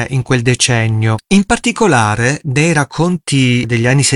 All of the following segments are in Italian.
in quel decennio. In particolare, nei racconti degli anni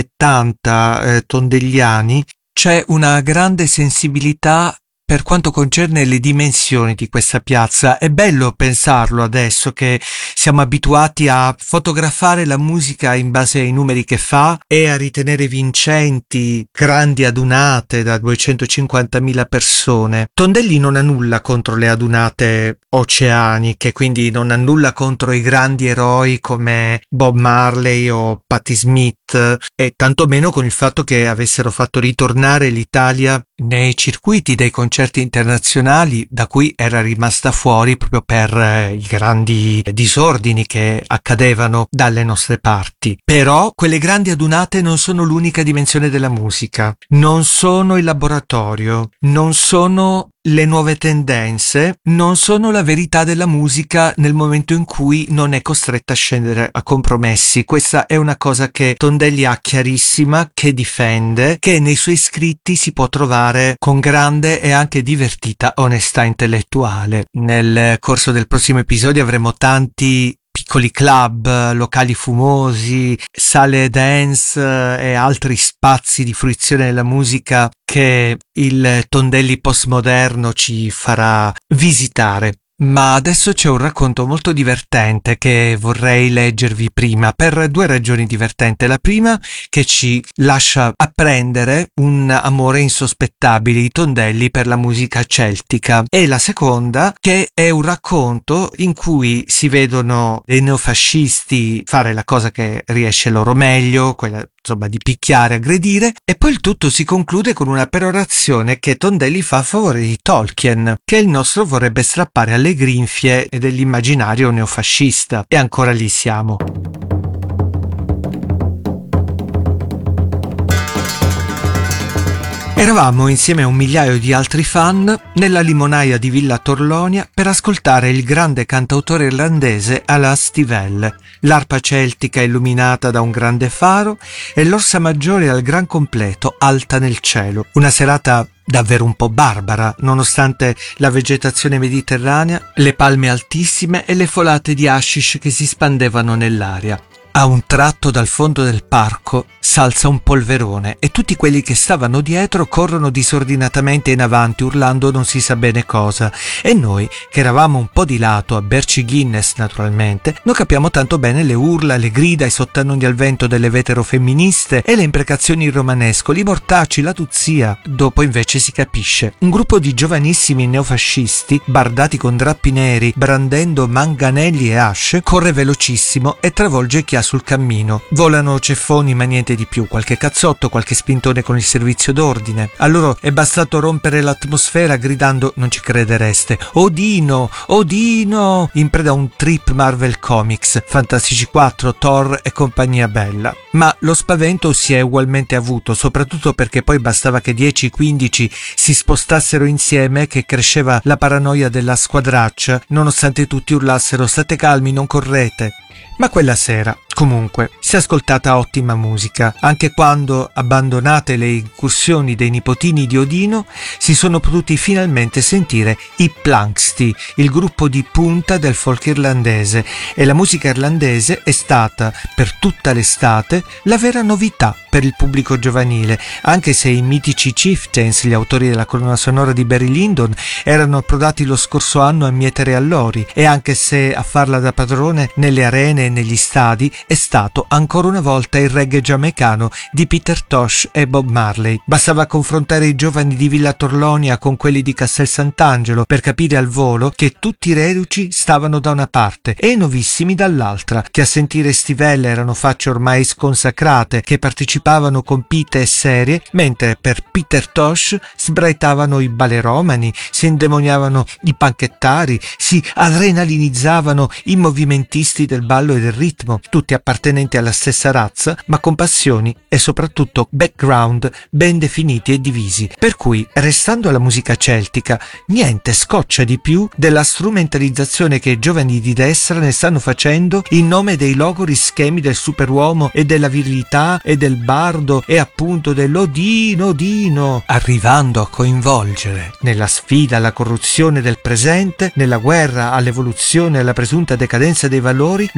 70 tondelliani c'è una grande sensibilità per quanto concerne le dimensioni di questa piazza. È bello pensarlo adesso che siamo abituati a fotografare la musica in base ai numeri che fa e a ritenere vincenti grandi adunate da 250.000 persone. Tondelli non ha nulla contro le adunate oceaniche, quindi non ha nulla contro i grandi eroi come Bob Marley o Patti Smith, e tantomeno con il fatto che avessero fatto ritornare l'Italia nei circuiti dei concerti internazionali da cui era rimasta fuori proprio per i grandi disordini che accadevano dalle nostre parti. Però quelle grandi adunate non sono l'unica dimensione della musica, non sono il laboratorio, non sono le nuove tendenze, non sono la verità della musica nel momento in cui non è costretta a scendere a compromessi. Questa è una cosa che Tondelli ha chiarissima, che difende, che nei suoi scritti si può trovare con grande e anche divertita onestà intellettuale. Nel corso del prossimo episodio avremo tanti piccoli club, locali fumosi, sale dance e altri spazi di fruizione della musica che il Tondelli postmoderno ci farà visitare. Ma adesso c'è un racconto molto divertente che vorrei leggervi prima, per due ragioni divertenti. La prima, che ci lascia apprendere un amore insospettabile di Tondelli per la musica celtica, e la seconda, che è un racconto in cui si vedono dei neofascisti fare la cosa che riesce loro meglio, quella insomma di picchiare, aggredire, e poi il tutto si conclude con una perorazione che Tondelli fa a favore di Tolkien, che il nostro vorrebbe strappare alle grinfie dell'immaginario neofascista. E ancora lì siamo. Eravamo insieme a un migliaio di altri fan nella limonaia di Villa Torlonia per ascoltare il grande cantautore irlandese Alas Stivell, l'arpa celtica illuminata da un grande faro e l'orsa maggiore al gran completo alta nel cielo. Una serata davvero un po' barbara, nonostante la vegetazione mediterranea, le palme altissime e le folate di hashish che si spandevano nell'aria. A un tratto dal fondo del parco s'alza un polverone e tutti quelli che stavano dietro corrono disordinatamente in avanti urlando non si sa bene cosa, e noi, che eravamo un po' di lato a berci Guinness naturalmente, non capiamo tanto bene le urla, le grida, i sottannoni al vento delle veterofemministe e le imprecazioni in romanesco, i mortacci, la tuzzia. Dopo invece si capisce. Un gruppo di giovanissimi neofascisti, bardati con drappi neri, brandendo manganelli e asce, corre velocissimo e travolge chi ha sul cammino. Volano ceffoni ma niente di più, qualche cazzotto, qualche spintone con il servizio d'ordine. A loro è bastato rompere l'atmosfera gridando, non ci credereste, Odino, Odino, in preda a un trip Marvel Comics, Fantastici 4, Thor e compagnia bella. Ma lo spavento si è ugualmente avuto, soprattutto perché poi bastava che 10-15 si spostassero insieme che cresceva la paranoia della squadraccia, nonostante tutti urlassero state calmi, non correte. Ma quella sera, comunque, si è ascoltata ottima musica, anche quando, abbandonate le incursioni dei nipotini di Odino, si sono potuti finalmente sentire i Planxty, il gruppo di punta del folk irlandese, e la musica irlandese è stata, per tutta l'estate, la vera novità per il pubblico giovanile, anche se i mitici Chieftains, gli autori della colonna sonora di Barry Lyndon, erano approdati lo scorso anno a mietere allori, e anche se a farla da padrone nelle arene e negli stadi è stato ancora una volta il reggae giamaicano di Peter Tosh e Bob Marley. Bastava confrontare i giovani di Villa Torlonia con quelli di Castel Sant'Angelo per capire al volo che tutti i reduci stavano da una parte e i novissimi dall'altra, che a sentire Stivell erano facce ormai sconsacrate che partecipavano compite e serie, mentre per Peter Tosh sbraitavano i baleromani, si indemoniavano i panchettari, si adrenalinizzavano i movimentisti del ballo e del ritmo, tutti appartenenti alla stessa razza, ma con passioni e soprattutto background ben definiti e divisi. Per cui, restando alla musica celtica, niente scoccia di più della strumentalizzazione che i giovani di destra ne stanno facendo in nome dei logori schemi del superuomo e della virilità e del bardo e appunto dell'Odino, arrivando a coinvolgere nella sfida alla corruzione del presente, nella guerra all'evoluzione e alla presunta decadenza dei valori,